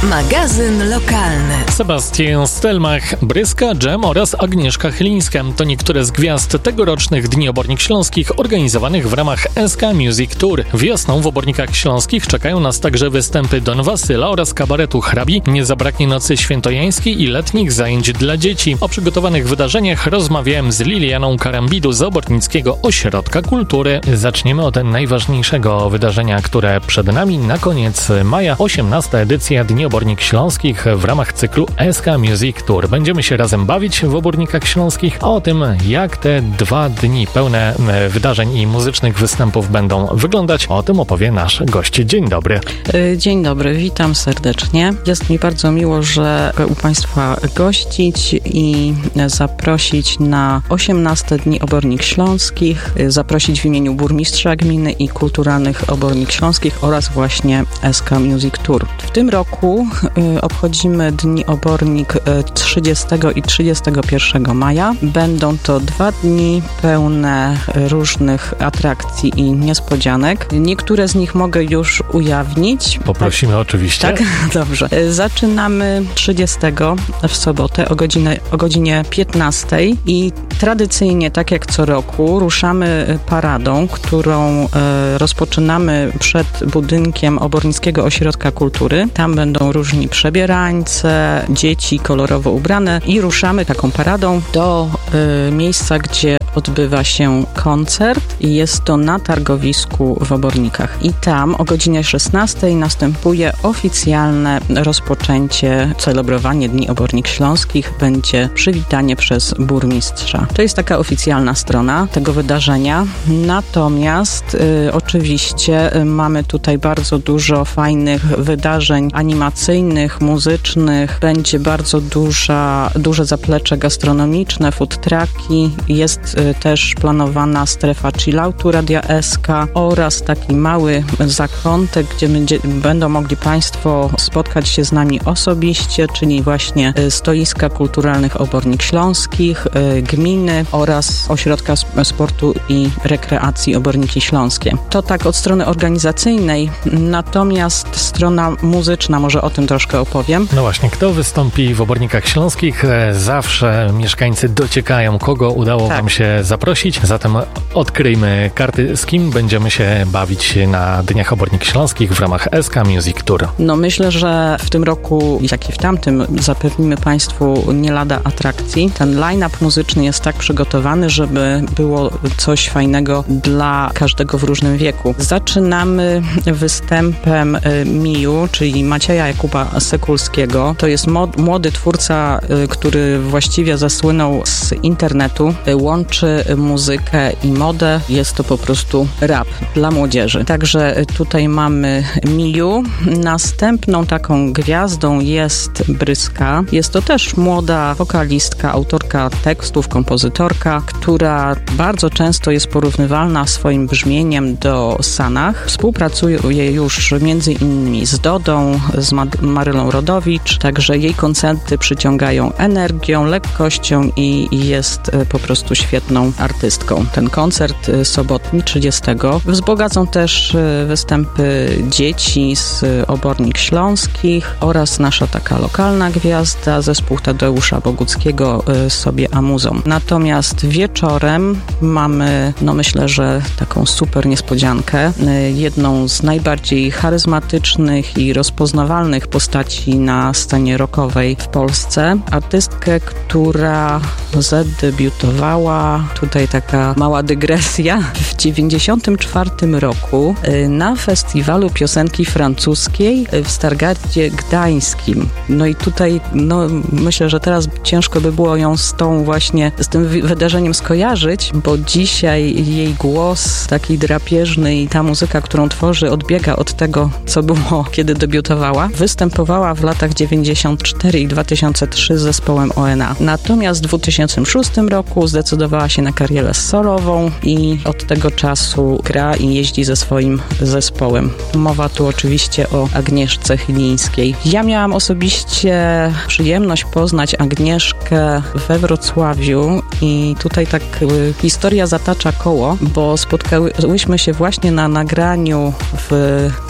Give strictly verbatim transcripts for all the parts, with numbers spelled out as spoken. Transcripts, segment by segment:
Magazyn lokalny. Sebastian Stelmach, Bryska, Dżem oraz Agnieszka Chylińska to niektóre z gwiazd tegorocznych Dni Obornik Śląskich organizowanych w ramach S K Music Tour. Wiosną w Obornikach Śląskich czekają nas także występy Don Wasyla oraz kabaretu Hrabi. Nie zabraknie nocy świętojańskiej i letnich zajęć dla dzieci. O przygotowanych wydarzeniach rozmawiałem z Lilianą Karambidu z Obornickiego Ośrodka Kultury. Zaczniemy od najważniejszego wydarzenia, które przed nami. Na koniec maja osiemnasta edycja Dni Obornik Śląskich w ramach cyklu S K Music Tour. Będziemy się razem bawić w Obornikach Śląskich, a o tym, jak te dwa dni pełne wydarzeń i muzycznych występów będą wyglądać, o tym opowie nasz gość. Dzień dobry. Dzień dobry, witam serdecznie. Jest mi bardzo miło, że u Państwa gościć i zaprosić na osiemnaste Dni Obornik Śląskich, zaprosić w imieniu burmistrza gminy i kulturalnych Obornik Śląskich oraz właśnie S K Music Tour. W tym roku y, obchodzimy Dni Obornik y, trzydziestego i trzydziestego pierwszego maja. Będą to dwa dni pełne różnych atrakcji i niespodzianek. Niektóre z nich mogę już ujawnić. Poprosimy tak, oczywiście. Tak, dobrze. Zaczynamy trzydziestego w sobotę o godzinie, o godzinie piętnastej i tradycyjnie, tak jak co roku, ruszamy paradą, którą y, rozpoczynamy przed budynkiem Obornickiego Ośrodka Kultury. Tam będą różni przebierańce, dzieci kolorowo ubrane i ruszamy taką paradą do y, miejsca, gdzie odbywa się koncert i jest to na targowisku w Obornikach. I tam o godzinie szesnastej następuje oficjalne rozpoczęcie, celebrowanie Dni Obornik Śląskich. Będzie przywitanie przez burmistrza. To jest taka oficjalna strona tego wydarzenia. Natomiast y, oczywiście y, mamy tutaj bardzo dużo fajnych wydarzeń animacyjnych, muzycznych. Będzie bardzo duża, duże zaplecze gastronomiczne, food trucki. Jest y, też planowana strefa chilloutu Radia S K oraz taki mały zakątek, gdzie będzie, będą mogli Państwo spotkać się z nami osobiście, czyli właśnie stoiska kulturalnych Obornik Śląskich, gminy oraz Ośrodka Sportu i Rekreacji Oborniki Śląskie. To tak od strony organizacyjnej, natomiast strona muzyczna, może o tym troszkę opowiem. No właśnie, kto wystąpi w Obornikach Śląskich? Zawsze mieszkańcy dociekają, kogo udało tak. Wam się zaprosić. Zatem odkryjmy karty, z kim będziemy się bawić na Dniach Obornik Śląskich w ramach S K Music Tour. No myślę, że w tym roku, jak i w tamtym, zapewnimy Państwu nie lada atrakcji. Ten line-up muzyczny jest tak przygotowany, żeby było coś fajnego dla każdego w różnym wieku. Zaczynamy występem Miju, czyli Macieja Jakuba Sekulskiego. To jest mod, młody twórca, który właściwie zasłynął z internetu. Łączy muzykę i modę. Jest to po prostu rap dla młodzieży. Także tutaj mamy Miju. Następną taką gwiazdą jest Bryska. Jest to też młoda wokalistka, autorka tekstów, kompozytorka, która bardzo często jest porównywalna swoim brzmieniem do Sanach. Współpracuje już między innymi z Dodą, z Marylą Rodowicz, także jej koncerty przyciągają energią, lekkością i jest po prostu świetną artystką. Ten koncert sobotni trzydziestego wzbogacą też występy dzieci z Obornik Śląskich oraz nasza taka lokalna gwiazda, zespół Tadeusza Boguckiego sobie amuzą. Natomiast wieczorem mamy, no myślę, że taką super niespodziankę. Jedną z najbardziej charyzmatycznych i rozpoznawalnych postaci na scenie rockowej w Polsce. Artystkę, która zadebiutowała, tutaj taka mała dygresja, w dziewięćdziesiątym czwartym roku na festiwalu piosenki francuskiej w Stargardzie Gdańskim. No i tutaj, no myślę, że teraz ciężko by było ją z tą właśnie, z tym wydarzeniem skojarzyć, bo dzisiaj jej głos taki drapieżny i ta muzyka, którą tworzy, odbiega od tego, co było, kiedy debiutowała. Występowała w latach dziewięćdziesiątym czwartym i dwa tysiące trzecim z zespołem O N A. Natomiast w dwa tysiące szóstym roku zdecydowała się na karierę solową i od tego czasu gra i jeździ ze swoim zespołem. Mowa tu oczywiście o Agnieszce Chylińskiej. Ja miałam osobiście przyjemność poznać Agnieszkę we Wrocławiu i tutaj tak y, historia zatacza koło, bo spotkałyśmy się właśnie na nagraniu w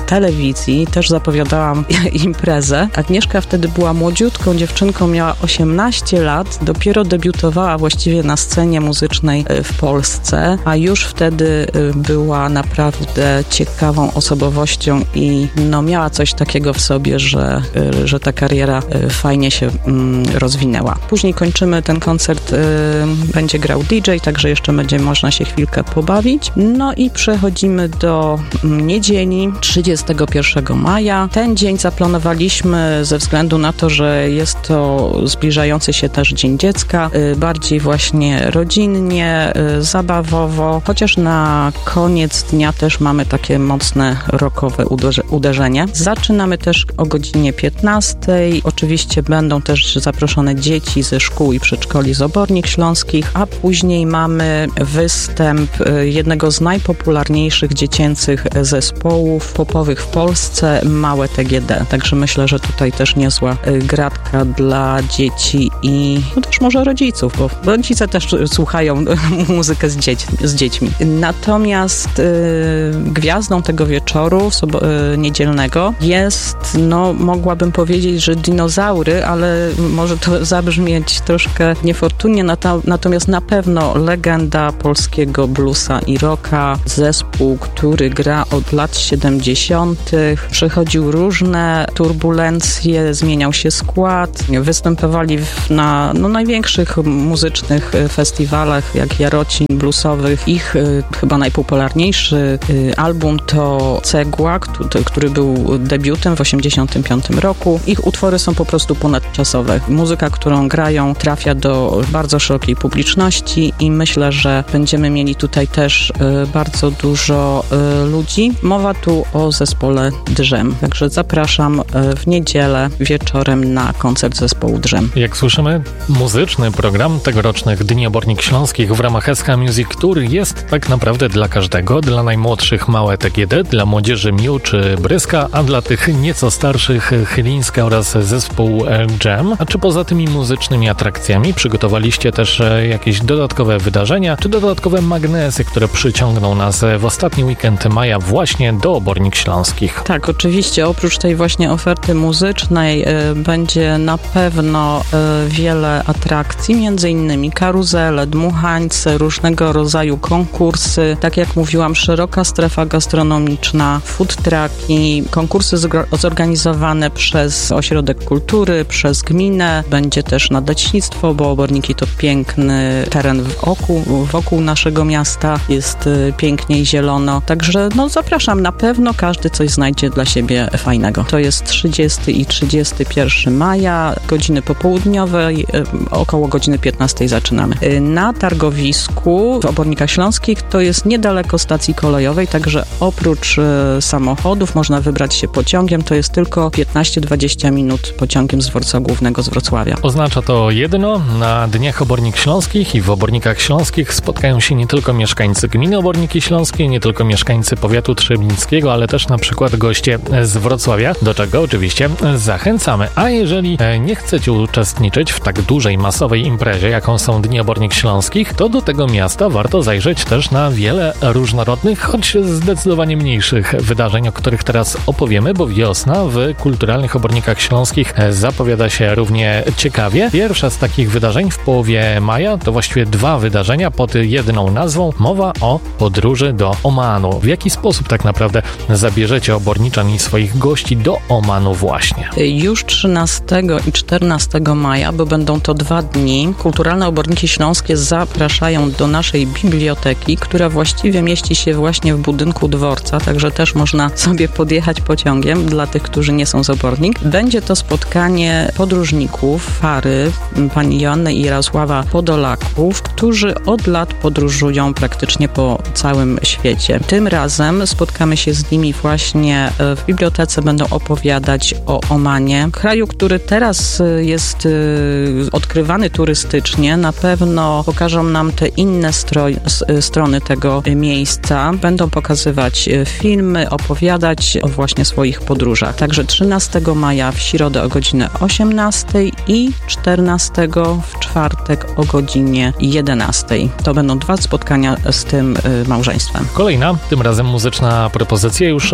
telewizji, też zapowiadałam imprezę. Agnieszka wtedy była młodziutką dziewczynką, miała osiemnaście lat, dopiero debiutowała właściwie na scenie muzycznej w Polsce, a już wtedy była naprawdę ciekawą osobowością i no miała coś takiego w sobie, że, że ta kariera fajnie się rozwinęła. Później kończymy ten koncert, będzie grał D J, także jeszcze będzie można się chwilkę pobawić. No i przechodzimy do niedzieli trzydziestego pierwszego maja. Ten dzień zaplanowaliśmy ze względu na to, że jest to zbliżający się też Dzień Dziecka, bardziej właśnie rodzinnie, zabawowo, chociaż na koniec dnia też mamy takie mocne rockowe uderzenie. Zaczynamy też o godzinie piętnastej. Oczywiście będą też zaproszone dzieci ze szkół i przedszkoli z Obornik Śląskich, a później mamy występ jednego z najpopularniejszych dziecięcych zespołów popowych w Polsce, Małe T G D. Także myślę, że tutaj też niezła gratka dla dzieci i no też może rodziców, bo rodzice też słuchają muzykę z, dzieć, z dziećmi. Natomiast y, gwiazdą tego wieczoru sobo, y, niedzielnego jest, no mogłabym powiedzieć, że dinozaury, ale może to zabrzmieć troszkę niefortunnie, nata, natomiast na pewno legenda polskiego bluesa i rocka, zespół, który gra od lat siedemdziesiątych. Przechodził różne turbulencje, zmieniał się skład, występowali w, na no, największych muzycznych festiwalach, jak Jarocin bluesowych. Ich y, chyba najpopularniejszy y, album to Cegła, który, który był debiutem w osiemdziesiątym piątym roku. Ich utwory są po prostu ponadczasowe. Muzyka, którą grają, trafia do bardzo szerokiej publiczności i myślę, że będziemy mieli tutaj też y, bardzo dużo y, ludzi. Mowa tu o zespole Drzem. Także zapraszam y, w niedzielę wieczorem na koncert zespołu Drzem. Jak słyszymy, muzyczny program tegorocznych Dni Obornik Śląskich w ramach S K Music Tour jest tak naprawdę dla każdego. Dla najmłodszych Małe T G D, dla młodzieży Miu czy Bryska, a dla tych nieco starszych Chylińska oraz zespół Dżem. A czy poza tymi muzycznymi atrakcjami przygotowaliście też jakieś dodatkowe wydarzenia, czy dodatkowe magnesy, które przyciągną nas w ostatni weekend maja właśnie do Obornik Śląskich? Tak, oczywiście. Oprócz tej właśnie oferty muzycznej y, będzie na pewno y, wiele atrakcji, między innymi karuzele, dmuchańce, różnego rodzaju konkursy. Tak jak mówiłam, szeroka strefa gastronomiczna, food trucki, konkursy zorganizowane przez Ośrodek Kultury, przez gminę. Będzie też nadleśnictwo, bo Oborniki to piękny teren wokół, wokół naszego miasta. Jest y, pięknie i zielono. Także no, zapraszam. Na pewno każdy coś znajdzie dla siebie fajnego. To jest trzydziestego i trzydziestego pierwszego maja, godziny popołudniowe, y, około godziny piętnastej zaczynamy. Y, na targowisku w Obornikach Śląskich to jest niedaleko stacji kolejowej, także oprócz y, samochodów można wybrać się pociągiem. To jest tylko piętnaście dwadzieścia minut pociągiem z dworca głównego z Wrocławia. Oznacza to jedno, na Dniach Obornik Śląskich i w Obornikach Śląskich spotkają się nie tylko mieszkańcy gminy Oborniki Śląskie, nie tylko mieszkańcy powiatu trzebińskiego, ale też na przykład goście z Wrocławia, do czego oczywiście zachęcamy. A jeżeli nie chcecie uczestniczyć w tak dużej, masowej imprezie, jaką są Dni Obornik Śląskich, to do tego miasta warto zajrzeć też na wiele różnorodnych, choć zdecydowanie mniejszych wydarzeń, o których teraz opowiemy, bo wiosna w kulturalnych Obornikach Śląskich zapowiada się równie ciekawie. Pierwsze z takich wydarzeń w połowie maja to właściwie dwa wydarzenia pod jedną nazwą. Mowa o podróży do Omanu. W jaki sposób tak naprawdę zabierzecie oborniczan i swoich gości do Omanu właśnie? Już trzynastego i czternastego maja, bo będą to dwa dni, Kulturalne Oborniki Śląskie zapraszają do naszej biblioteki, która właściwie mieści się właśnie w budynku dworca, także też można sobie podjechać pociągiem dla tych, którzy nie są z Obornik. Będzie to spotkanie podróżników Fary, pani Joanny i Jarosława Podolaków, którzy od lat podróżują praktycznie po całym świecie. Tym razem spotkamy się z nimi właśnie w bibliotece, będą opowiadać o Omanie, kraju, który teraz jest odkrywany turystycznie. Na pewno pokażą nam te inne stroj, strony tego miejsca. Będą pokazywać filmy, opowiadać o właśnie swoich podróżach. Także trzynastego maja w środę o godzinie osiemnastej i czternastego w czwartek o godzinie jedenastej. To będą dwa spotkania z tym y, małżeństwem. Kolejna, tym razem muzyczna propozycja już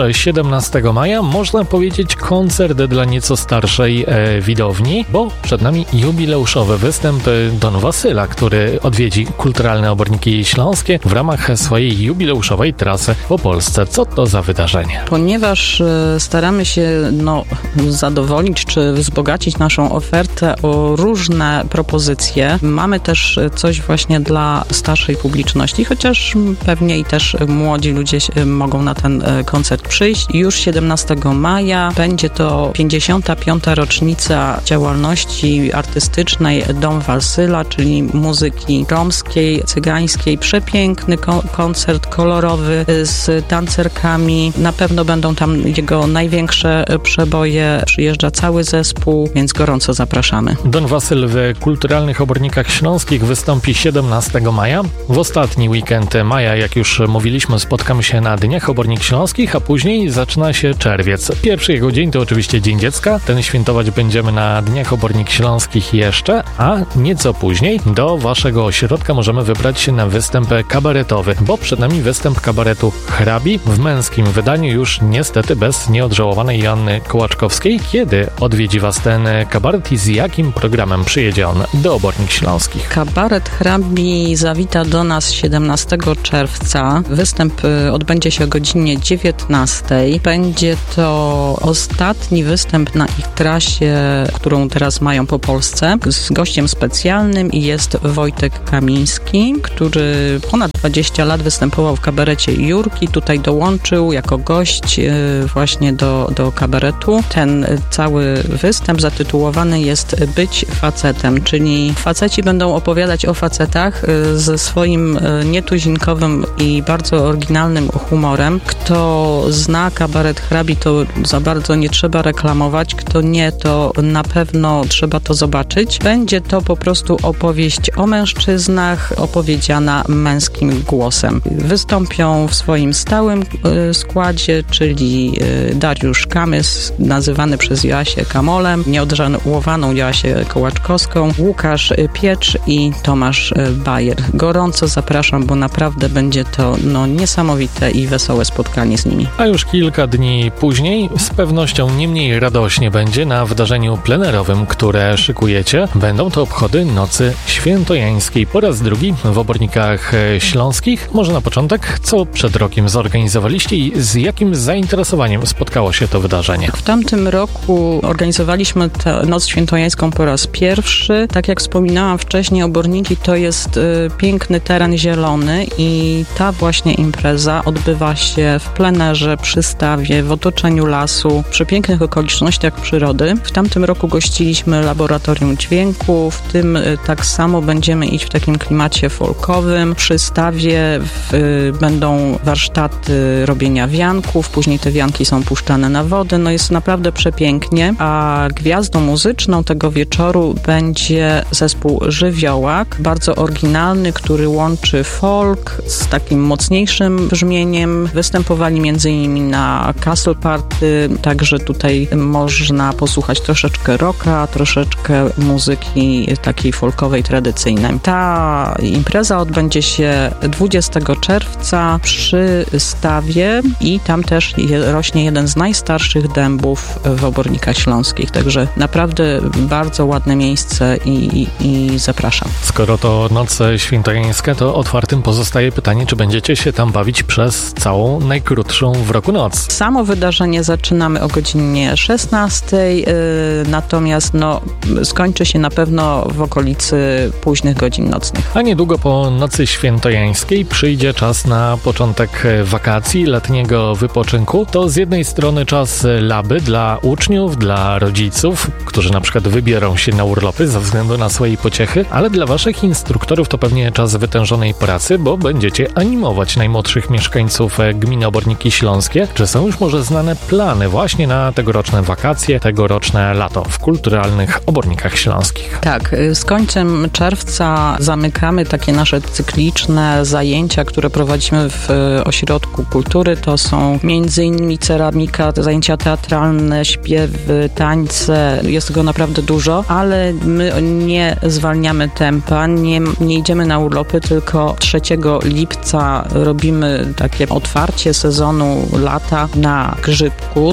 siedemnastego maja, można powiedzieć koncert dla nieco starszej e, widowni, bo przed nami jubileuszowy występ Don Wasyla, który odwiedzi Kulturalne Oborniki Śląskie w ramach swojej jubileuszowej trasy po Polsce. Co to za wydarzenie? Ponieważ e, staramy się no, zadowolić czy wzbogacić naszą ofertę o różne propozycje, mamy też coś właśnie dla starszej publiczności, chociaż pewnie i też młodzi ludzie mogą na ten koncert przyjść. Już siedemnastego maja będzie to pięćdziesiąta piąta rocznica działalności artystycznej Don Wasyla, czyli muzyki romskiej, cygańskiej. Przepiękny ko- koncert kolorowy z tancerkami. Na pewno będą tam jego największe przeboje. Przyjeżdża cały zespół, więc gorąco zapraszamy. Don Wasyl w Kulturalnych Obornikach Śląskich wystąpi siedemnastego maja. W ostatni weekend maja, jak już mówiliśmy, spotkamy się na Dniach Obornik Śląskich, a później zaczyna się czerwiec. Pierwszy jego dzień to oczywiście Dzień Dziecka. Ten świętować będziemy na Dniach Obornik Śląskich jeszcze, a nieco później do waszego ośrodka możemy wybrać się na występ kabaretowy, bo przed nami występ kabaretu Hrabi w męskim wydaniu, już niestety bez nieodżałowanej Joanny Kołaczkowskiej. Kiedy odwiedzi was ten kabaret i z jakim programem przyjedzie on do Obornik Śląskich? Kabaret Hrabi zawita do nas siedemnastego czerwca. Występ odbędzie się o godzinie dziewiętnastej. Będzie to ostatni występ na ich trasie, którą teraz mają po Polsce. Z gościem specjalnym jest Wojtek Kamiński, który ponad dwadzieścia lat występował w kabarecie Jurki. Tutaj dołączył jako gość właśnie do, do kabaretu. Ten cały występ zatytułowany jest Być facetem, czyli faceci będą opowiadać o facetach ze swoim nietuzinkowym i bardzo oryginalnym humorem. Kto zna kabaret Hrabi, to za bardzo nie trzeba reklamować. Kto nie, to na pewno trzeba to zobaczyć. Będzie to po prostu opowieść o mężczyznach, opowiedziana męskim głosem. Wystąpią w swoim stałym y, składzie, czyli y, Dariusz Kamys, nazywany przez Joasię Kamolem, nieodżałowaną Joasię Kołaczkowską, Łukasz Piecz i Tomasz Bajer. Gorąco zapraszam, bo naprawdę będzie to no, niesamowite i wesołe spotkanie z nimi. A już kilka dni później z pewnością nie mniej radośnie będzie na wydarzeniu plenerowym, które szykujecie. Będą to obchody Nocy Świętojańskiej po raz drugi w Obornikach Śląskich. Może na początek, co przed rokiem zorganizowaliście i z jakim zainteresowaniem spotkało się to wydarzenie? W tamtym roku organizowaliśmy tę Noc Świętojańską po raz pierwszy. Tak jak wspominałam wcześniej, Oborniki to jest y, piękny teren zielony i ta właśnie impreza odbywa się w plenerze, przy stawie, w otoczeniu lasu, przy pięknych okolicznościach przyrody. W tamtym roku gościliśmy Laboratorium Dźwięku, w tym y, tak samo będziemy iść w takim klimacie folkowym. Przy stawie w, y, będą warsztaty robienia wianków, później te wianki są puszczane na wodę. No jest naprawdę przepięknie, a gwiazdą muzyczną tego wieczoru będzie zespół Żywiołak, bardzo oryginalny, który łączy folk z takim mocniejszym brzmieniem. Występowali między innymi na Castle Party, także tutaj można posłuchać troszeczkę rocka, troszeczkę muzyki takiej folkowej, tradycyjnej. Ta impreza odbędzie się dwudziestego czerwca przy stawie i tam też je, rośnie jeden z najstarszych dębów w Obornikach Śląskich, także naprawdę bardzo ładne miejsce i, i, i zapraszam. Skoro to Noc Świętojańska, to otwartym pozostaje pytanie, czy będziecie się tam bawić przez całą najkrótszą w roku noc? Samo wydarzenie zaczynamy o godzinie szesnastej, yy, natomiast no, skończy się na pewno w okolicy późnych godzin nocnych. A niedługo po Nocy Świętojańskiej przyjdzie czas na początek wakacji, letniego wypoczynku. To z jednej strony czas laby dla uczniów, dla rodziców, którzy na przykład wybiorą się na urlopy ze względu na swoje pociechy, ale dla waszych instruktorów to pewnie czas wytężonej pracy, bo będziecie animować najmłodszych mieszkańców gminy Oborniki Śląskie. Czy są już może znane plany właśnie na tegoroczne wakacje, tegoroczne lato w Kulturalnych Obornikach Śląskich? Tak, z końcem czerwca zamykamy takie nasze cykliczne zajęcia, które prowadzimy w Ośrodku Kultury. To są między innymi ceramika, zajęcia teatralne, śpiewy, tańce. Jest tego naprawdę dużo, ale my nie zwalniamy tempa, nie, nie idziemy na urlopy, tylko trzeciego lipca robimy takie otwarcie sezonu lata na grzybku.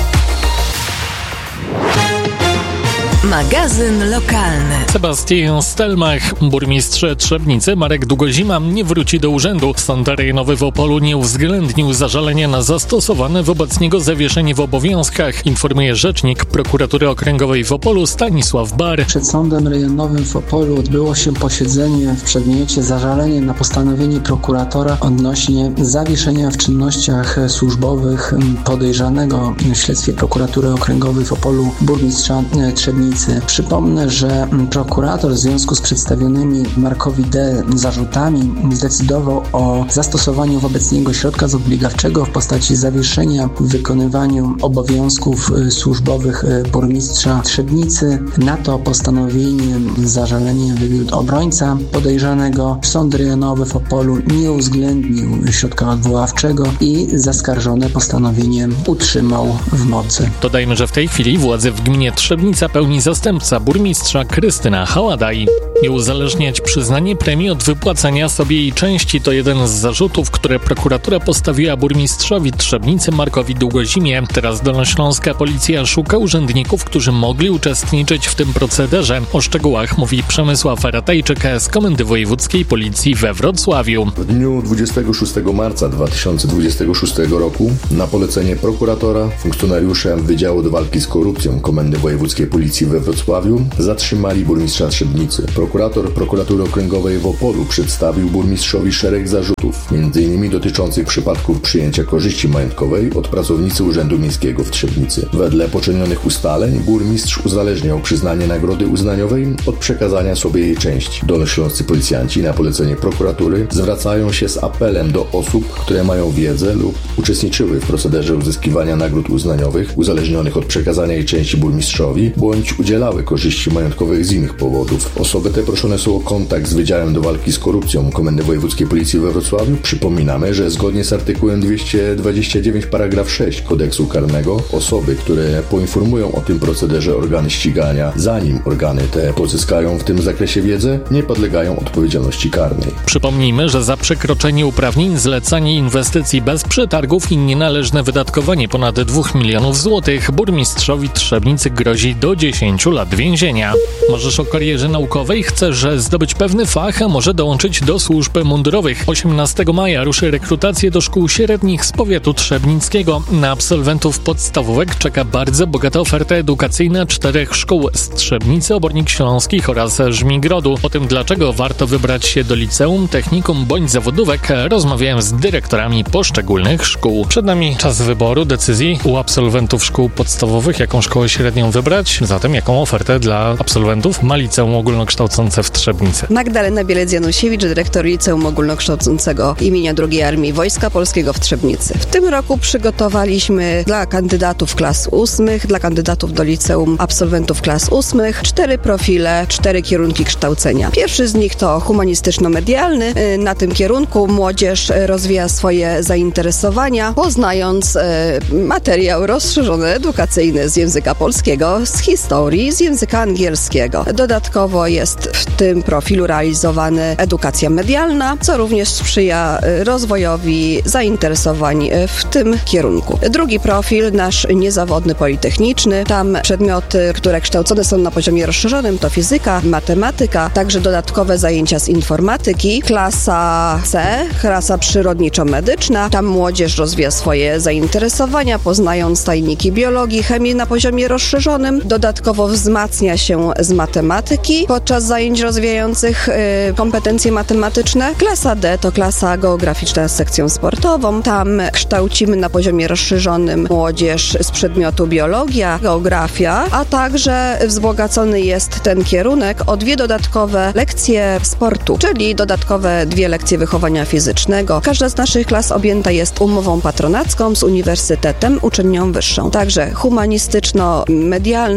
Magazyn lokalny. Sebastian Stelmach, burmistrz Trzebnicy Marek Długozima nie wróci do urzędu. Sąd rejonowy w Opolu nie uwzględnił zażalenia na zastosowane wobec niego zawieszenie w obowiązkach, informuje rzecznik Prokuratury Okręgowej w Opolu Stanisław Bar. Przed Sądem Rejonowym w Opolu odbyło się posiedzenie w przedmiocie zażalenie na postanowienie prokuratora odnośnie zawieszenia w czynnościach służbowych podejrzanego w śledztwie Prokuratury Okręgowej w Opolu burmistrza Trzebnicy. Przypomnę, że prokurator w związku z przedstawionymi Markowi D. zarzutami zdecydował o zastosowaniu wobec niego środka zapobiegawczego w postaci zawieszenia w wykonywaniu obowiązków służbowych burmistrza Trzebnicy. Na to postanowienie zażalenie wywiódł obrońca podejrzanego. Sąd rejonowy w Opolu nie uwzględnił środka odwoławczego i zaskarżone postanowienie utrzymał w mocy. Dodajmy, że w tej chwili władzy w gminie Trzebnica pełni zastępca burmistrza Krystyna Haładaj. Nie uzależniać przyznanie premii od wypłacania sobie jej części to jeden z zarzutów, które prokuratura postawiła burmistrzowi Trzebnicy Markowi Długozimie. Teraz dolnośląska policja szuka urzędników, którzy mogli uczestniczyć w tym procederze. O szczegółach mówi Przemysław Ratajczyk z Komendy Wojewódzkiej Policji we Wrocławiu. W dniu dwudziestego szóstego marca dwa tysiące dwudziestego szóstego roku na polecenie prokuratora funkcjonariusze Wydziału do Walki z Korupcją Komendy Wojewódzkiej Policji we Wrocławiu zatrzymali burmistrza Trzebnicy. Prokurator Prokuratury Okręgowej w Opolu przedstawił burmistrzowi szereg zarzutów, między innymi dotyczących przypadków przyjęcia korzyści majątkowej od pracownicy Urzędu Miejskiego w Trzebnicy. Wedle poczynionych ustaleń burmistrz uzależniał przyznanie nagrody uznaniowej od przekazania sobie jej części. Dolnośląscy policjanci na polecenie prokuratury zwracają się z apelem do osób, które mają wiedzę lub uczestniczyły w procederze uzyskiwania nagród uznaniowych uzależnionych od przekazania jej części burmistrzowi, bądź udzielały korzyści majątkowych z innych powodów. Osoby te proszone są o kontakt z Wydziałem do Walki z Korupcją Komendy Wojewódzkiej Policji we Wrocławiu. Przypominamy, że zgodnie z artykułem dwieście dwadzieścia dziewięć paragraf sześć Kodeksu Karnego osoby, które poinformują o tym procederze organy ścigania, zanim organy te pozyskają w tym zakresie wiedzę, nie podlegają odpowiedzialności karnej. Przypomnijmy, że za przekroczenie uprawnień, zlecanie inwestycji bez przetargów i nienależne wydatkowanie ponad dwóch milionów złotych burmistrzowi Trzebnicy grozi do dziesięciu lat więzienia. Marzysz o karierze naukowej? Chcesz zdobyć pewny fach, a może dołączyć do służb mundurowych? osiemnastego maja ruszy rekrutację do szkół średnich z powiatu trzebnickiego. Na absolwentów podstawówek czeka bardzo bogata oferta edukacyjna czterech szkół z Trzebnicy, Obornik Śląskich oraz Żmigrodu. O tym, dlaczego warto wybrać się do liceum, technikum bądź zawodówek, rozmawiałem z dyrektorami poszczególnych szkół. Przed nami czas wyboru, decyzji u absolwentów szkół podstawowych, jaką szkołę średnią wybrać. Zatem jaką ofertę dla absolwentów ma liceum ogólnokształcące w Trzebnicy? Magdalena Bielec-Janusiewicz, dyrektor Liceum Ogólnokształcącego imienia drugiej Armii Wojska Polskiego w Trzebnicy. W tym roku przygotowaliśmy dla kandydatów klas ósmych, dla kandydatów do liceum absolwentów klas ósmych, cztery profile, cztery kierunki kształcenia. Pierwszy z nich to humanistyczno-medialny. Na tym kierunku młodzież rozwija swoje zainteresowania, poznając materiał rozszerzony edukacyjny z języka polskiego, z historii, z języka angielskiego. Dodatkowo jest w tym profilu realizowana edukacja medialna, co również sprzyja rozwojowi zainteresowań w tym kierunku. Drugi profil, nasz niezawodny politechniczny. Tam przedmioty, które kształcone są na poziomie rozszerzonym, to fizyka, matematyka, także dodatkowe zajęcia z informatyki. Klasa C, klasa przyrodniczo-medyczna. Tam młodzież rozwija swoje zainteresowania, poznając tajniki biologii, chemii na poziomie rozszerzonym. Dodatkowo wzmacnia się z matematyki podczas zajęć rozwijających y, kompetencje matematyczne. Klasa D to klasa geograficzna z sekcją sportową. Tam kształcimy na poziomie rozszerzonym młodzież z przedmiotu biologia, geografia, a także wzbogacony jest ten kierunek o dwie dodatkowe lekcje sportu, czyli dodatkowe dwie lekcje wychowania fizycznego. Każda z naszych klas objęta jest umową patronacką z Uniwersytetem Uczelnią Wyższą. Także humanistyczno-medialna klasa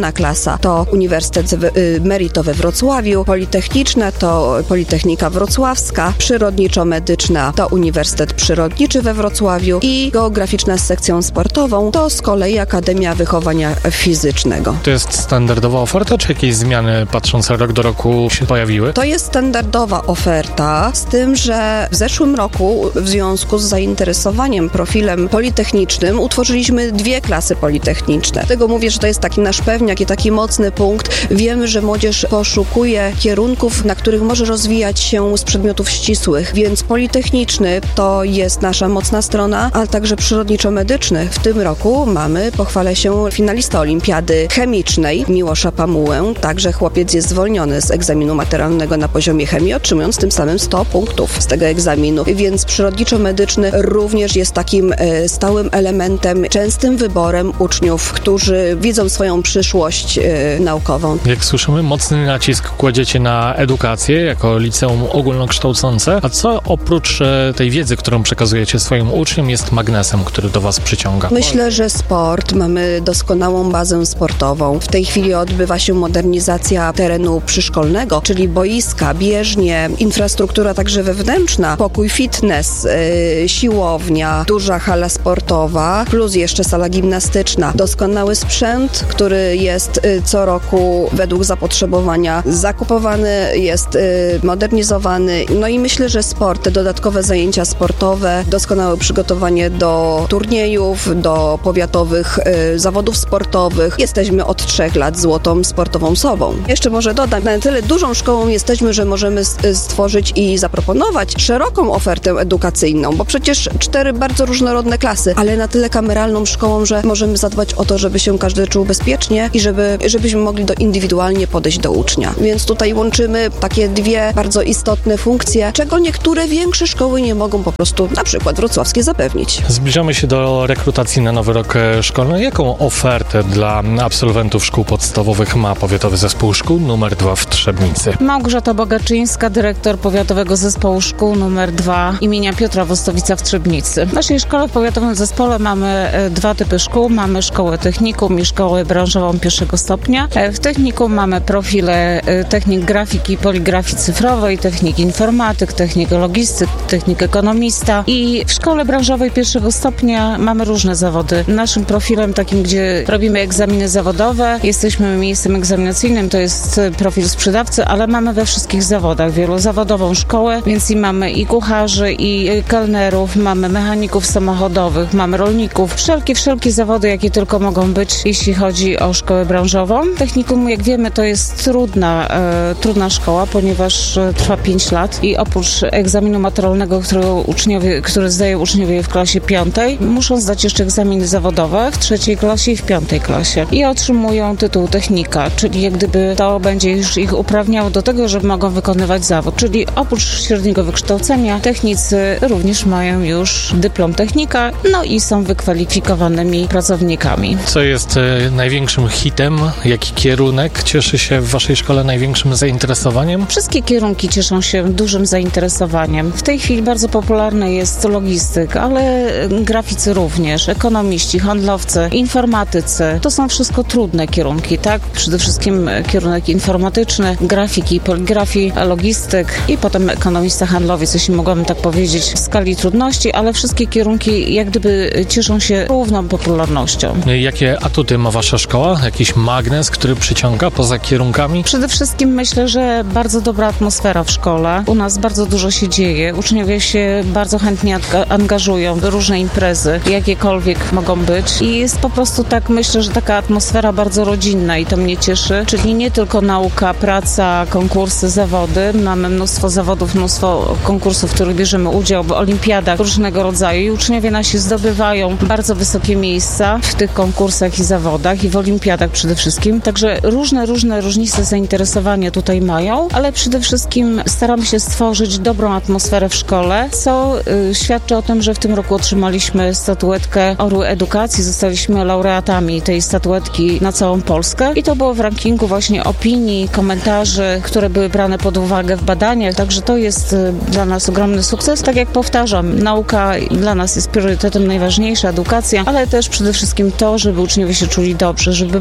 klasa to Uniwersytet Merito we Wrocławiu, Politechniczna to Politechnika Wrocławska, Przyrodniczo-Medyczna to Uniwersytet Przyrodniczy we Wrocławiu i Geograficzna z sekcją sportową to z kolei Akademia Wychowania Fizycznego. To jest standardowa oferta, czy jakieś zmiany patrząc rok do roku się pojawiły? To jest standardowa oferta, z tym, że w zeszłym roku w związku z zainteresowaniem profilem politechnicznym utworzyliśmy dwie klasy politechniczne. Dlatego mówię, że to jest taki nasz pewniak i taki mocny punkt. Wiemy, że młodzież poszukuje kierunków, na których może rozwijać się z przedmiotów ścisłych, więc politechniczny to jest nasza mocna strona, ale także przyrodniczo-medyczny. W tym roku mamy, pochwalę się, finalistę olimpiady chemicznej Miłosza Pamułę. Także chłopiec jest zwolniony z egzaminu maturalnego na poziomie chemii, otrzymując tym samym sto punktów z tego egzaminu. Więc przyrodniczo-medyczny również jest takim e, stałym elementem, częstym wyborem uczniów, którzy widzą swoją przyszłość e, naukową. Jak słyszymy, mocny nacisk kładziecie na edukację jako liceum ogólnokształcące. A co oprócz e, tej wiedzy, którą przekazujecie swoim uczniom, jest magnesem, który do was przyciąga? Myślę, że sport. Mamy doskonałą bazę sportową. W tej chwili odbywa się modernizacja terenu przyszkolnego, czyli boiska, bieżnie, infrastruktura także wewnętrzna, pokój fitness, yy, siłownia, duża hala sportowa, plus jeszcze sala gimnastyczna. Doskonały sprzęt, który jest yy, co roku według zapotrzebowania zakupowany, jest yy, modernizowany. No i myślę, że sport, te dodatkowe zajęcia sportowe, doskonałe przygotowanie do turniejów, do powiatowych yy, zawodów sportowych. Jesteśmy od trzech lat złotą sportową sobą. Jeszcze może dodam, na tyle dużą szkołą jesteśmy, że możemy stworzyć i zaproponować szeroką ofertę edukacyjną, bo przecież cztery bardzo różnorodne klasy, ale na tyle kameralną szkołą, że możemy zadbać o to, żeby się każdy czuł bezpiecznie i żeby, żebyśmy mogli do, indywidualnie podejść do ucznia. Więc tutaj łączymy takie dwie bardzo istotne funkcje, czego niektóre większe szkoły nie mogą po prostu, na przykład wrocławskie, zapewnić. Zbliżamy się do rekrutacji na nowy rok szkolny. Jaką ofertę dla absolwentów szkół podstawowych ma Powiatowy Zespół Szkół numer dwa w Trzebnicy? Małgorzata Bogaczyńska, dyrektor Powiatowego Zespołu Szkół numer dwa imienia Piotra Wostowica w Trzebnicy. W naszej szkole, w Powiatowym Zespole mamy dwa typy szkół. Mamy szkołę technikum i szkołę branżową pierwszego stopnia. W technikum mamy profile technik grafiki, poligrafii cyfrowej, technik informatyk, technik logistyk, technik ekonomista i w szkole branżowej pierwszego stopnia mamy różne zawody. Naszym profilem takim, gdzie robimy egzaminy zawodowe, jesteśmy miejscem egzaminacyjnym, to jest profil sprzedawcy, ale mamy we wszystkich zawodach wielozawodową szkołę, więc i mamy i kucharzy, i kelnerów, mamy mechaników samochodowych, mamy rolników, wszelkie, wszelkie zawody, jakie tylko mogą być, jeśli chodzi o szkołę branżową. Technikum, jak wiemy, to jest trudna, e, trudna szkoła, ponieważ e, trwa pięć lat i oprócz egzaminu maturalnego, który uczniowie, który zdają uczniowie w klasie piątej, muszą zdać jeszcze egzaminy zawodowe w trzeciej klasie i w piątej klasie i otrzymują tytuł technika, czyli jak gdyby to będzie już ich uprawniało do tego, że mogą wykonywać zawód, czyli oprócz średniego wykształcenia technicy również mają już dyplom technika, no i są wykwalifikowanymi pracownikami. Co jest e, największym hitem? Jaki kierunek cieszy się w waszej szkole największym zainteresowaniem? Wszystkie kierunki cieszą się dużym zainteresowaniem. W tej chwili bardzo popularny jest logistyk, ale graficy również, ekonomiści, handlowcy, informatycy. To są wszystko trudne kierunki, tak? Przede wszystkim kierunek informatyczny, grafiki, poligrafii, logistyk i potem ekonomista, handlowiec, jeśli mogłabym tak powiedzieć, w skali trudności, ale wszystkie kierunki jak gdyby cieszą się równą popularnością. Jakie atuty ma wasza szkoła? Jakiś magnes, który przyciąga poza kierunkami? Przede wszystkim myślę, że bardzo dobra atmosfera w szkole. U nas bardzo dużo się dzieje. Uczniowie się bardzo chętnie angażują w różne imprezy, jakiekolwiek mogą być. I jest po prostu tak, myślę, że taka atmosfera bardzo rodzinna i to mnie cieszy. Czyli nie tylko nauka, praca, konkursy, zawody. Mamy mnóstwo zawodów, mnóstwo konkursów, w których bierzemy udział, w olimpiadach różnego rodzaju i uczniowie nasi zdobywają bardzo wysokie miejsca w tych konkursach i zawodach i w olimpiadach przede wszystkim. Także różne, różne różnice zainteresowania tutaj mają, ale przede wszystkim staramy się stworzyć dobrą atmosferę w szkole, co y, świadczy o tym, że w tym roku otrzymaliśmy statuetkę Orły Edukacji, zostaliśmy laureatami tej statuetki na całą Polskę i to było w rankingu właśnie opinii, komentarzy, które były brane pod uwagę w badaniach, także to jest y, dla nas ogromny sukces. Tak jak powtarzam, nauka dla nas jest priorytetem najważniejsza, edukacja, ale też przede wszystkim to, żeby uczniowie się czuli dobrze, żeby byli zaopiekowani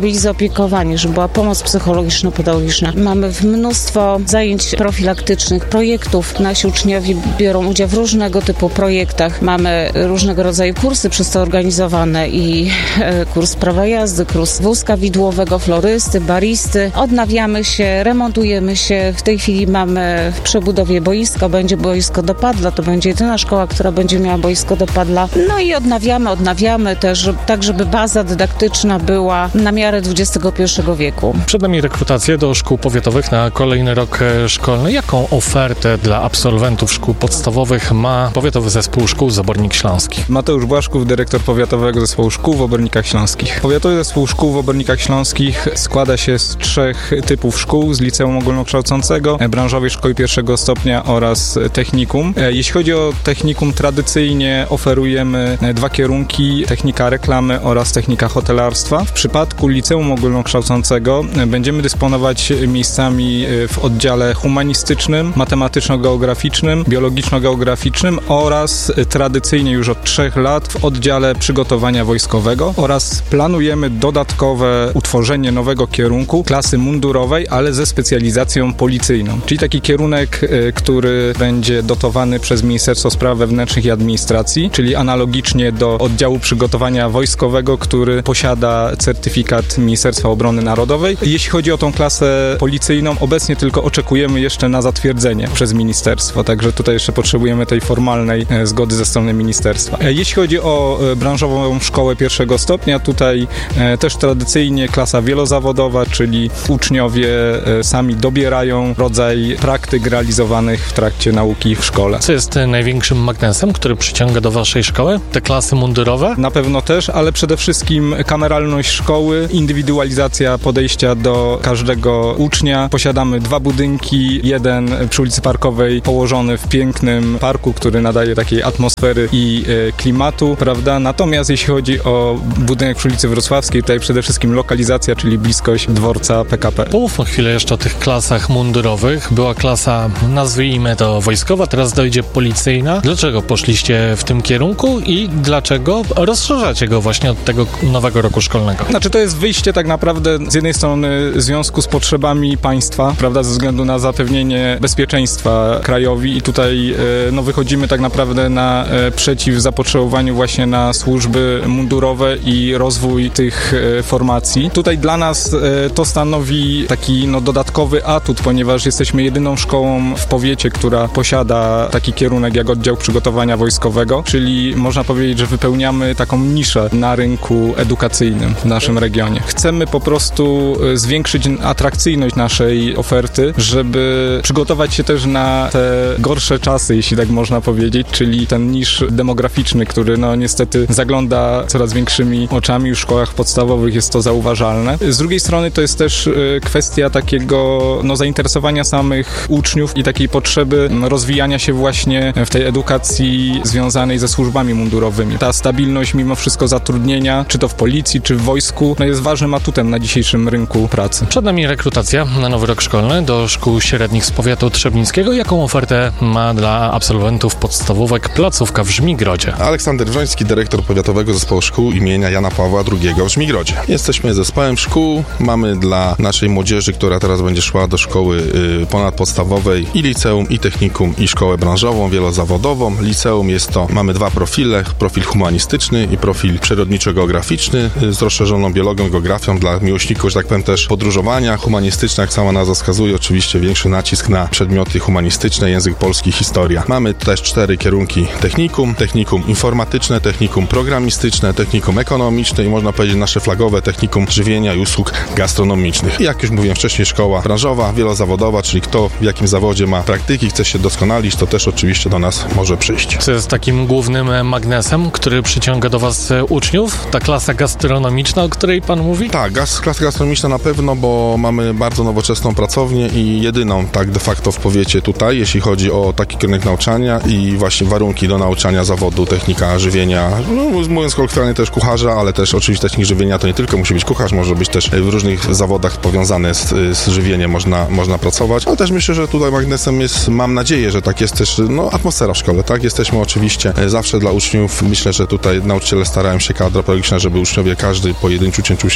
zaopiekowanie, żeby była pomoc psychologiczno-pedagogiczna. Mamy mnóstwo zajęć profilaktycznych, projektów. Nasi uczniowie biorą udział w różnego typu projektach. Mamy różnego rodzaju kursy przez to organizowane i e, kurs prawa jazdy, kurs wózka widłowego, florysty, baristy. Odnawiamy się, remontujemy się. W tej chwili mamy w przebudowie boisko, będzie boisko do padla, to będzie jedyna szkoła, która będzie miała boisko do padla. No i odnawiamy, odnawiamy też, tak żeby baza dydaktyczna była na miarę dwudziestego pierwszego wieku. Przed nami rekrutacje do szkół powiatowych na kolejny rok szkolny. Jaką ofertę dla absolwentów szkół podstawowych ma Powiatowy Zespół Szkół Zabornik Śląski? Mateusz Błaszków, dyrektor Powiatowego Zespołu Szkół w Obornikach Śląskich. Powiatowy Zespół Szkół w Obornikach Śląskich składa się z trzech typów szkół, z liceum ogólnokształcącego, branżowej szkoły pierwszego stopnia oraz technikum. Jeśli chodzi o technikum, tradycyjnie oferujemy dwa kierunki, technika reklamy oraz technika hotelarstwa. W przypadku liceum ogólnokształcącego będziemy dysponować miejscami w oddziale humanistycznym, matematyczno-geograficznym, biologiczno-geograficznym oraz tradycyjnie już od trzech lat w oddziale przygotowania wojskowego oraz planujemy dodatkowe utworzenie nowego kierunku klasy mundurowej, ale ze specjalizacją policyjną. Czyli taki kierunek, który będzie dotowany przez Ministerstwo Spraw Wewnętrznych i Administracji, czyli analogicznie do oddziału przygotowania wojskowego, który posiada certyfikat Ministerstwa Obrony Narodowej. Jeśli chodzi o tą klasę policyjną, obecnie tylko oczekujemy jeszcze na zatwierdzenie przez ministerstwo, także tutaj jeszcze potrzebujemy tej formalnej zgody ze strony ministerstwa. Jeśli chodzi o branżową szkołę pierwszego stopnia, tutaj też tradycyjnie klasa wielozawodowa, czyli uczniowie sami dobierają rodzaj praktyk realizowanych w trakcie nauki w szkole. Co jest największym magnesem, który przyciąga do waszej szkoły? Te klasy mundurowe? Na pewno też, ale przede wszystkim kameralność szkoły, indywidualizacja podejścia do każdego ucznia. Posiadamy dwa budynki, jeden przy ulicy Parkowej położony w pięknym parku, który nadaje takiej atmosfery i e, klimatu, prawda? Natomiast jeśli chodzi o budynek przy ulicy Wrocławskiej, tutaj przede wszystkim lokalizacja, czyli bliskość dworca P K P. Pomówmy chwilę jeszcze o tych klasach mundurowych. Była klasa, nazwijmy to wojskowa, teraz dojdzie policyjna. Dlaczego poszliście w tym kierunku i dlaczego rozszerzacie go właśnie od tego nowego roku szkolnego? Znaczy to jest wyjście tak naprawdę z jednej strony w związku z potrzebami państwa, prawda, ze względu na zapewnienie bezpieczeństwa krajowi i tutaj no, wychodzimy tak naprawdę na przeciw zapotrzebowaniu właśnie na służby mundurowe i rozwój tych formacji. Tutaj dla nas to stanowi taki no, dodatkowy atut, ponieważ jesteśmy jedyną szkołą w powiecie, która posiada taki kierunek jak oddział przygotowania wojskowego, czyli można powiedzieć, że wypełniamy taką niszę na rynku edukacyjnym w naszym regionie. Chcemy po prostu zwiększyć atrakcyjność naszej oferty, żeby przygotować się też na te gorsze czasy, jeśli tak można powiedzieć, czyli ten niż demograficzny, który no niestety zagląda coraz większymi oczami, już w szkołach podstawowych jest to zauważalne. Z drugiej strony to jest też kwestia takiego no, zainteresowania samych uczniów i takiej potrzeby rozwijania się właśnie w tej edukacji związanej ze służbami mundurowymi. Ta stabilność mimo wszystko zatrudnienia, czy to w policji, czy w wojsku, no, jest ważnym atutem na dzisiejszym rynku pracy. Przed nami rekrutacja na nowy rok szkolny do szkół średnich z powiatu trzebnickiego. Jaką ofertę ma dla absolwentów podstawówek placówka w Żmigrodzie? Aleksander Wrzoński, dyrektor Powiatowego Zespołu Szkół imienia Jana Pawła drugiego w Żmigrodzie. Jesteśmy zespołem szkół, mamy dla naszej młodzieży, która teraz będzie szła do szkoły y, ponadpodstawowej i liceum, i technikum, i szkołę branżową, wielozawodową. Liceum jest to, mamy dwa profile, profil humanistyczny i profil przyrodniczo-geograficzny y, z rozszerzoną biologią i geografią dla miłośników, że tak powiem, też podróżowania. Humanistyczne, jak sama nazwa wskazuje, oczywiście większy nacisk na przedmioty humanistyczne, język polski, historia. Mamy też cztery kierunki technikum, technikum informatyczne, technikum programistyczne, technikum ekonomiczne i można powiedzieć nasze flagowe technikum żywienia i usług gastronomicznych. I jak już mówiłem wcześniej, szkoła branżowa, wielozawodowa, czyli kto w jakim zawodzie ma praktyki, chce się doskonalić, to też oczywiście do nas może przyjść. Co jest takim głównym magnesem, który przyciąga do was uczniów? Ta klasa gastronomiczna, o której pan mówi? Tak, gaz, klasa gastronomiczna na pewno, bo mamy bardzo nowoczesną pracownię i jedyną tak de facto w powiecie tutaj, jeśli chodzi o taki kierunek nauczania i właśnie warunki do nauczania zawodu technika żywienia, no, mówiąc kolokwialnie też kucharza, ale też oczywiście technik żywienia to nie tylko musi być kucharz, może być też w różnych zawodach powiązane z, z żywieniem można, można pracować, ale też myślę, że tutaj magnesem jest, mam nadzieję, że tak jest też no, atmosfera w szkole, tak? Jesteśmy oczywiście zawsze dla uczniów, myślę, że tutaj nauczyciele starają się, kadra pedagogiczna, żeby uczniowie, każdy pojedynczy uczeń czuł się dobrze w naszej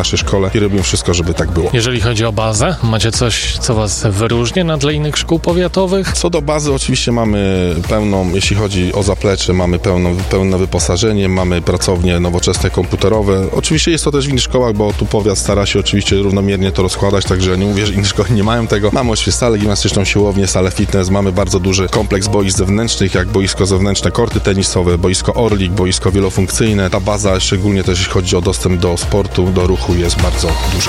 naszej szkole i robimy wszystko, żeby tak było. Jeżeli chodzi o bazę, macie coś, co was wyróżnia na tle innych szkół powiatowych? Co do bazy, oczywiście mamy pełną, jeśli chodzi o zaplecze, mamy pełną, pełne wyposażenie, mamy pracownie nowoczesne, komputerowe. Oczywiście jest to też w innych szkołach, bo tu powiat stara się oczywiście równomiernie to rozkładać, także nie mówię, że inne szkoły nie mają tego. Mamy oczywiście salę gimnastyczną, siłownię, salę fitness, mamy bardzo duży kompleks boisk zewnętrznych, jak boisko zewnętrzne, korty tenisowe, boisko Orlik, boisko wielofunkcyjne. Ta baza, szczególnie też jeśli chodzi o dostęp do sportu, do ruchu, jest bardzo duża.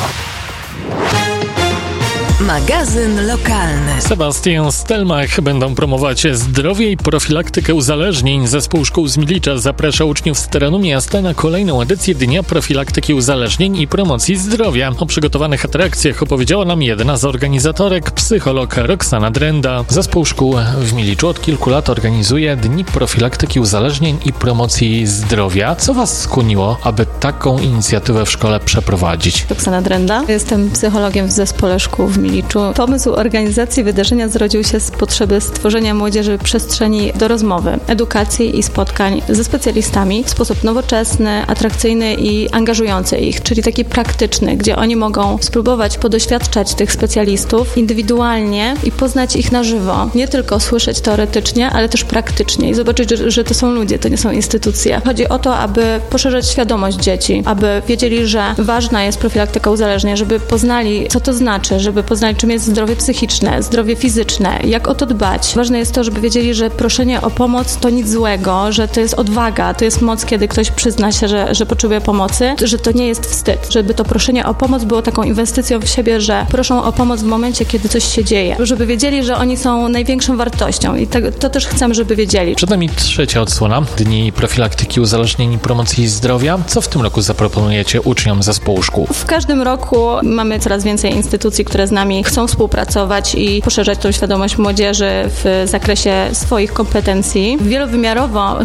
Magazyn lokalny. Sebastian Stelmach będą promować zdrowie i profilaktykę uzależnień. Zespół szkół z Milicza zaprasza uczniów z terenu miasta na kolejną edycję Dnia Profilaktyki Uzależnień i Promocji Zdrowia. O przygotowanych atrakcjach opowiedziała nam jedna z organizatorek, psycholog Roxana Drenda. Zespół szkół w Miliczu od kilku lat organizuje Dni Profilaktyki Uzależnień i Promocji Zdrowia. Co was skłoniło, aby taką inicjatywę w szkole przeprowadzić? Roxana Drenda. Jestem psychologiem w zespole szkół w Miliczu. Pomysł organizacji wydarzenia zrodził się z potrzeby stworzenia młodzieży przestrzeni do rozmowy, edukacji i spotkań ze specjalistami w sposób nowoczesny, atrakcyjny i angażujący ich, czyli taki praktyczny, gdzie oni mogą spróbować podoświadczać tych specjalistów indywidualnie i poznać ich na żywo. Nie tylko słyszeć teoretycznie, ale też praktycznie i zobaczyć, że, że to są ludzie, to nie są instytucje. Chodzi o to, aby poszerzać świadomość dzieci, aby wiedzieli, że ważna jest profilaktyka uzależnień, żeby poznali, co to znaczy, żeby poznali, czym jest zdrowie psychiczne, zdrowie fizyczne, jak o to dbać. Ważne jest to, żeby wiedzieli, że proszenie o pomoc to nic złego, że to jest odwaga, to jest moc, kiedy ktoś przyzna się, że, że potrzebuje pomocy, że to nie jest wstyd, żeby to proszenie o pomoc było taką inwestycją w siebie, że proszą o pomoc w momencie, kiedy coś się dzieje, żeby wiedzieli, że oni są największą wartością i to, to też chcemy, żeby wiedzieli. Przed nami trzecia odsłona Dni Profilaktyki Uzależnień i Promocji Zdrowia. Co w tym roku zaproponujecie uczniom zespołu szkół? W każdym roku mamy coraz więcej instytucji, które z nami chcą współpracować i poszerzać tą świadomość młodzieży w zakresie swoich kompetencji. Wielowymiarowo